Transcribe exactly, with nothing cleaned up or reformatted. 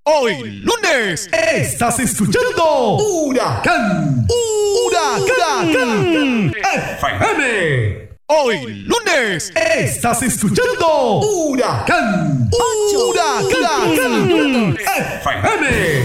Hoy lunes estás escuchando Huracán, Huracán F M. Hoy lunes estás escuchando Huracán, Huracán F M.